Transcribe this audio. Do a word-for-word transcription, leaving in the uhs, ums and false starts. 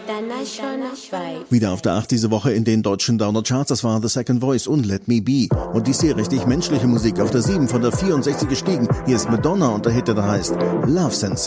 International Vibe. Wieder auf der acht diese Woche in den deutschen Downer-Charts, das war The Second Voice und Let Me Be. Und dies hier richtig menschliche Musik auf der sieben von der vierundsechzig gestiegen. Hier ist Madonna und der Hit, der da heißt Love Sensation.